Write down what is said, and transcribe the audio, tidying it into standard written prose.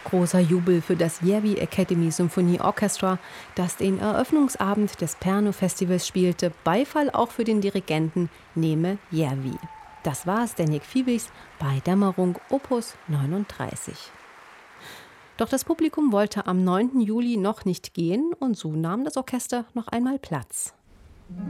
Großer Jubel für das Järvi Academy Symphony Orchestra, das den Eröffnungsabend des Pärnu-Festivals spielte. Beifall auch für den Dirigenten Neeme Järvi. Das war Zdeněk Fibichs bei Dämmerung Opus 39. Doch das Publikum wollte am 9. Juli noch nicht gehen und so nahm das Orchester noch einmal Platz.